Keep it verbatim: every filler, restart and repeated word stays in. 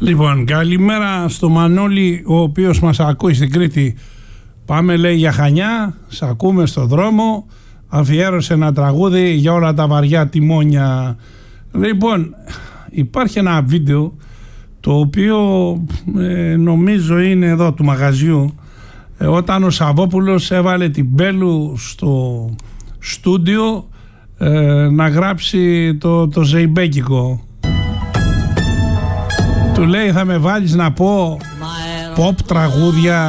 Λοιπόν, καλημέρα στο Μανώλη, ο οποίος μας ακούει στην Κρήτη. Πάμε, λέει, για Χανιά, σ' ακούμε στο δρόμο. Αφιέρωσε ένα τραγούδι για όλα τα βαριά τιμόνια. Λοιπόν, υπάρχει ένα βίντεο το οποίο ε, νομίζω είναι εδώ του μαγαζιού, ε, όταν ο Σαββόπουλος έβαλε την Μπέλου στο στούντιο ε, να γράψει το, το ζεϊμπέκικο. Του λέει, θα με βάλεις να πω pop τραγούδια